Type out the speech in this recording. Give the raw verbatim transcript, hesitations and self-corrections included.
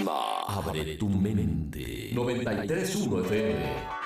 próxima. Abre tu mente. noventa y tres punto uno F M.